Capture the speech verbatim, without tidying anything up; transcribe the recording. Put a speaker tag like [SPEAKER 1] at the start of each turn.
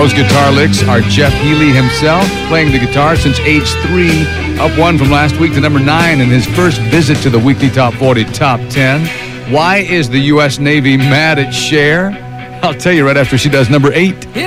[SPEAKER 1] Those guitar licks are Jeff Healey himself, playing the guitar since age three, up one from last week to number nine in his first visit to the weekly Top forty Top ten. Why is the U S Navy mad at Cher? I'll tell you right after she does number eight.